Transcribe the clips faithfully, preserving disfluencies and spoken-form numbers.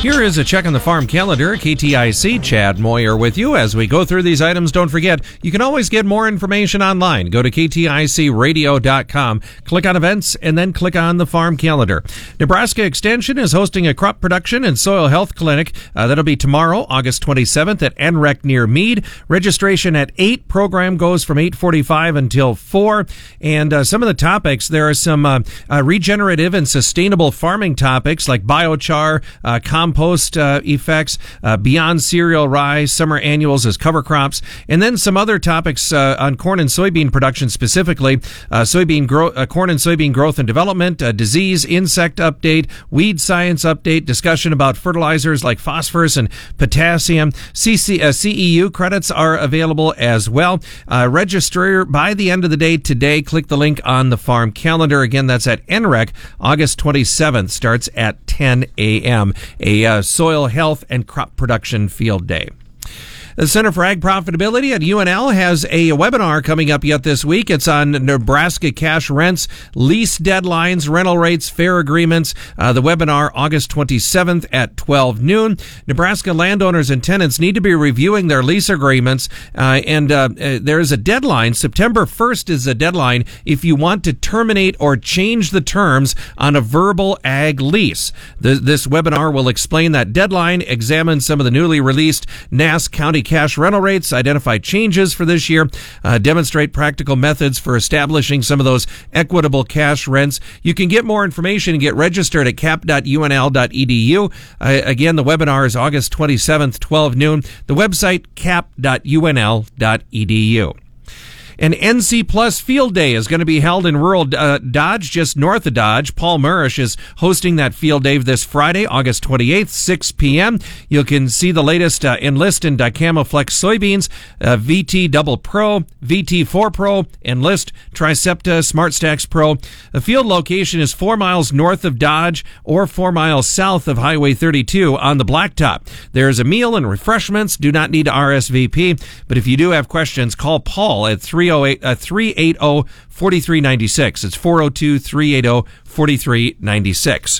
Here is a check on the farm calendar. K T I C, Chad Moyer with you. As we go through these items, don't forget, you can always get more information online. Go to K T I C radio dot com, click on events, and then click on the farm calendar. Nebraska Extension is hosting a crop production and soil health clinic. Uh, that'll be tomorrow, August twenty-seventh at N R E C near Mead. Registration at eight. Program goes from eight forty-five until four. And uh, some of the topics, there are some uh, uh, regenerative and sustainable farming topics like biochar, uh, compost, Post uh, effects, uh, beyond cereal rye, summer annuals as cover crops, and then some other topics uh, on corn and soybean production specifically, uh, soybean grow, uh, corn and soybean growth and development, uh, disease, insect update, weed science update, discussion about fertilizers like phosphorus and potassium. C C, uh, C E U credits are available as well. Uh, register by the end of the day today. Click the link on the farm calendar. Again, that's at N R E C, August twenty-seventh, starts at ten a.m. A uh, soil health and crop production field day. The Center for Ag Profitability at U N L has a webinar coming up yet this week. It's on Nebraska cash rents, lease deadlines, rental rates, fair agreements. Uh, the webinar August twenty-seventh at twelve noon. Nebraska landowners and tenants need to be reviewing their lease agreements, uh, and uh, uh, there is a deadline. September first is a deadline if you want to terminate or change the terms on a verbal ag lease. The, this webinar will explain that deadline, examine some of the newly released N A S County cash rental rates, identify changes for this year, uh, demonstrate practical methods for establishing some of those equitable cash rents. You can get more information and get registered at cap dot U N L dot E D U. Uh, again, the webinar is August twenty-seventh, twelve noon. The website, cap dot U N L dot E D U. An N C Plus Field Day is going to be held in rural uh, Dodge, just north of Dodge. Paul Murish is hosting that field day this Friday, August twenty-eighth, six p.m. You can see the latest uh, Enlist and Dicamba Flex soybeans, uh, V T Double Pro, V T four Pro, Enlist, Tricepta, Smart Stacks Pro. The field location is four miles north of Dodge or four miles south of Highway thirty-two on the Blacktop. There's a meal and refreshments. Do not need to R S V P, but if you do have questions, call Paul at three oh eight, three eight zero, four three nine six. It's four oh two, three eight zero, four three nine six.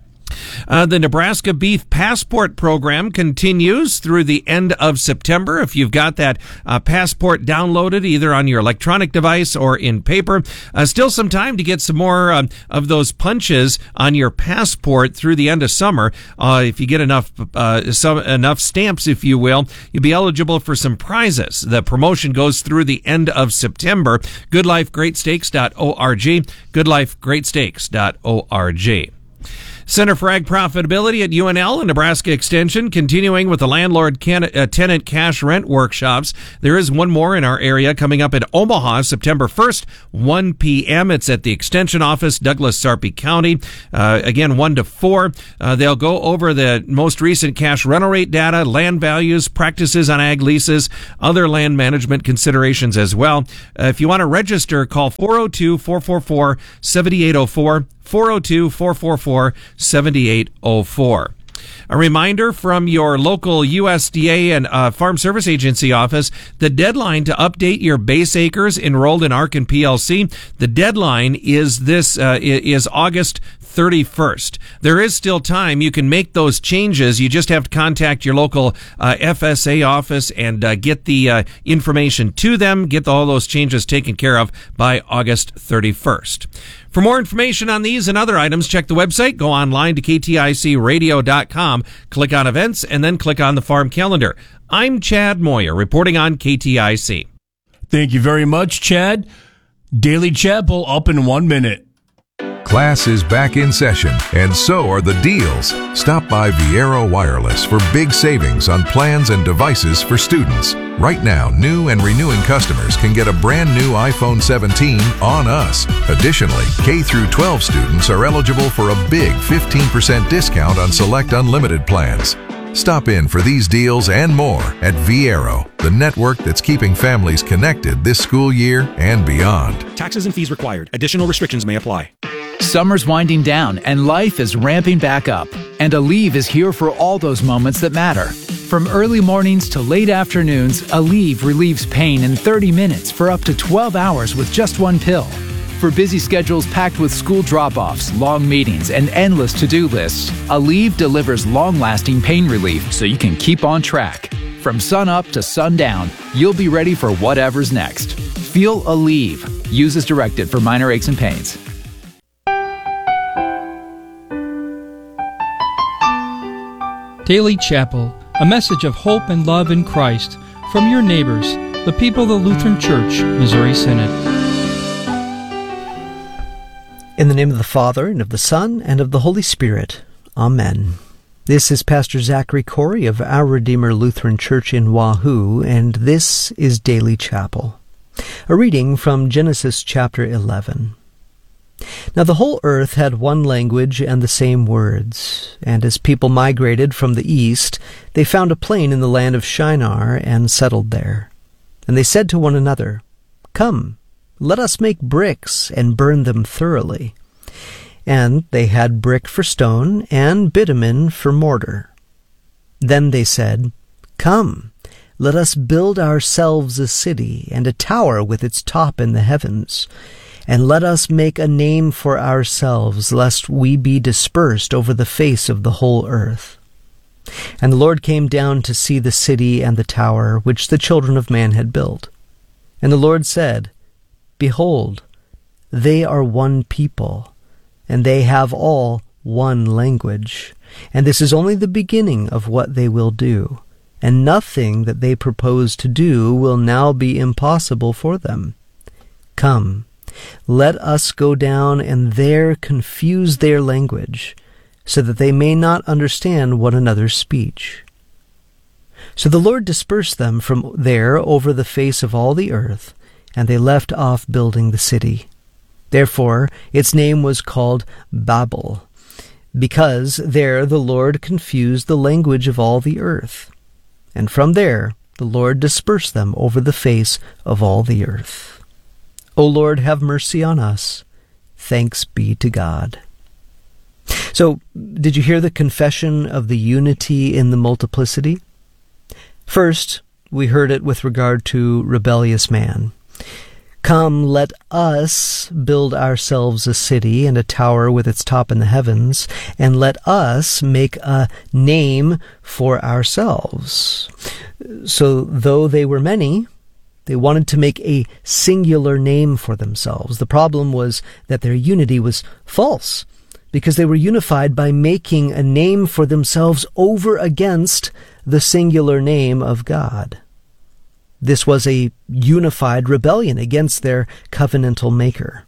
Uh, the Nebraska Beef Passport Program continues through the end of September. If you've got that uh, passport downloaded either on your electronic device or in paper, uh, still some time to get some more um, of those punches on your passport through the end of summer. Uh, if you get enough uh, some, enough stamps, if you will, you'll be eligible for some prizes. The promotion goes through the end of September. good life great stakes dot org, good life great stakes dot org. Center for Ag Profitability at U N L and Nebraska Extension continuing with the landlord-tenant cash rent workshops. There is one more in our area coming up in Omaha, September first, one p.m. It's at the Extension office, Douglas, Sarpy County. Uh, again, one to four. Uh, they'll go over the most recent cash rental rate data, land values, practices on ag leases, other land management considerations as well. Uh, if you want to register, call four oh two, four four four, seven eight oh four. four oh two, four four four, seven eight oh four. A reminder from your local U S D A and uh, Farm Service Agency office, the deadline to update your base acres enrolled in A R C and P L C, the deadline is this uh, is August thirty-first. There is still time. You can make those changes. You just have to contact your local uh, F S A office and uh, get the uh, information to them, get all those changes taken care of by August thirty-first. For more information on these and other items, check the website, go online to K T I C radio dot com, click on events, and then click on the farm calendar. I'm Chad Moyer, reporting on K T I C. Thank you very much, Chad. Daily Chapel up in one minute. Class is back in session, and so are the deals. Stop by Viero Wireless for big savings on plans and devices for students. Right now, new and renewing customers can get a brand new iPhone seventeen on us. Additionally, K through twelve students are eligible for a big fifteen percent discount on select unlimited plans. Stop in for these deals and more at Viero, the network that's keeping families connected this school year and beyond. Taxes and fees required. Additional restrictions may apply. Summer's winding down and life is ramping back up. And Aleve is here for all those moments that matter. From early mornings to late afternoons, Aleve relieves pain in thirty minutes for up to twelve hours with just one pill. For busy schedules packed with school drop-offs, long meetings, and endless to-do lists, Aleve delivers long-lasting pain relief so you can keep on track. From sun up to sundown, you'll be ready for whatever's next. Feel Aleve. Use as directed for minor aches and pains. Daily Chapel, a message of hope and love in Christ from your neighbors, the people of the Lutheran Church, Missouri Synod. In the name of the Father, and of the Son, and of the Holy Spirit. Amen. This is Pastor Zachary Corey of Our Redeemer Lutheran Church in Wahoo, and this is Daily Chapel. A reading from Genesis chapter eleven. Now the whole earth had one language and the same words, and as people migrated from the east, they found a plain in the land of Shinar and settled there. And they said to one another, Come, let us make bricks and burn them thoroughly. And they had brick for stone, and bitumen for mortar. Then they said, Come, let us build ourselves a city, and a tower with its top in the heavens. And let us make a name for ourselves, lest we be dispersed over the face of the whole earth. And the Lord came down to see the city and the tower, which the children of man had built. And the Lord said, Behold, they are one people, and they have all one language. And this is only the beginning of what they will do. And nothing that they propose to do will now be impossible for them. Come, let us go down and there confuse their language, so that they may not understand one another's speech. So the Lord dispersed them from there over the face of all the earth, and they left off building the city. Therefore its name was called Babel, because there the Lord confused the language of all the earth. And from there the Lord dispersed them over the face of all the earth. O Lord, have mercy on us. Thanks be to God. So, did you hear the confession of the unity in the multiplicity? First, we heard it with regard to rebellious man. Come, let us build ourselves a city and a tower with its top in the heavens, and let us make a name for ourselves. So, though they were many, they wanted to make a singular name for themselves. The problem was that their unity was false, because they were unified by making a name for themselves over against the singular name of God. This was a unified rebellion against their covenantal maker.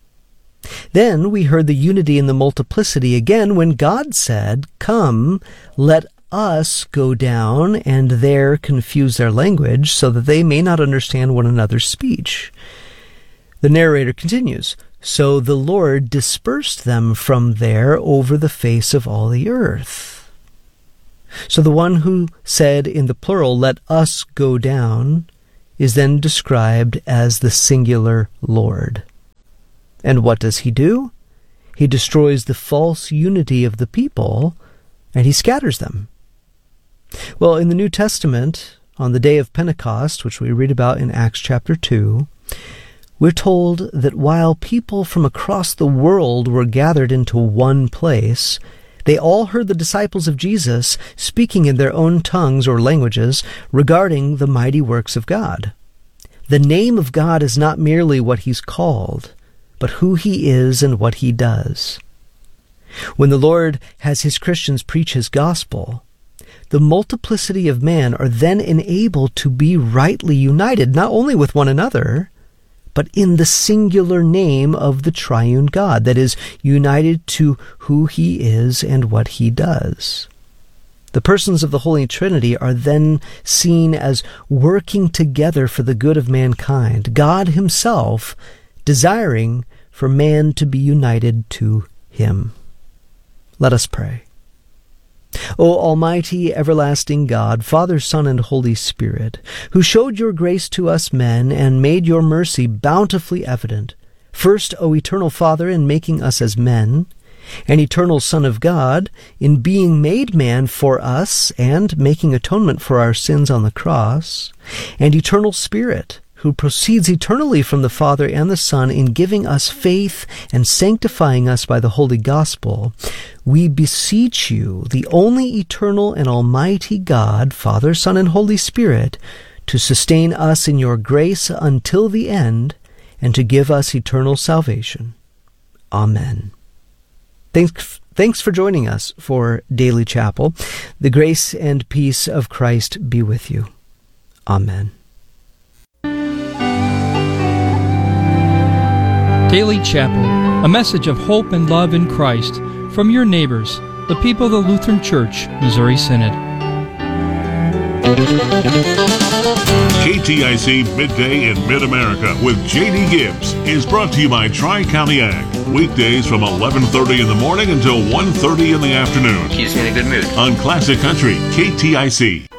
Then we heard the unity in the multiplicity again when God said, Come, let us go down and there confuse their language so that they may not understand one another's speech. The narrator continues, So the Lord dispersed them from there over the face of all the earth. So the one who said in the plural, Let us go down, is then described as the singular Lord. And what does he do? He destroys the false unity of the people, and he scatters them. Well, in the New Testament, on the day of Pentecost, which we read about in Acts chapter two, we're told that while people from across the world were gathered into one place, they all heard the disciples of Jesus speaking in their own tongues or languages regarding the mighty works of God. The name of God is not merely what he's called, but who he is and what he does. When the Lord has his Christians preach his gospel, the multiplicity of man are then enabled to be rightly united, not only with one another, but in the singular name of the triune God, that is, united to who he is and what he does. The persons of the Holy Trinity are then seen as working together for the good of mankind, God himself desiring for man to be united to him. Let us pray. O Almighty, everlasting God, Father, Son, and Holy Spirit, who showed your grace to us men and made your mercy bountifully evident, first, O eternal Father, in making us as men, and eternal Son of God, in being made man for us and making atonement for our sins on the cross, and eternal Spirit, who proceeds eternally from the Father and the Son in giving us faith and sanctifying us by the Holy Gospel, we beseech you, the only eternal and almighty God, Father, Son, and Holy Spirit, to sustain us in your grace until the end, and to give us eternal salvation. Amen. Thanks, thanks for joining us for Daily Chapel. The grace and peace of Christ be with you. Amen. Daily Chapel, a message of hope and love in Christ from your neighbors, the people of the Lutheran Church, Missouri Synod. K T I C Midday in Mid-America with J D Gibbs is brought to you by Tri-County Ag. Weekdays from eleven thirty in the morning until one thirty in the afternoon. Keeps me in a good mood. On Classic Country, K T I C.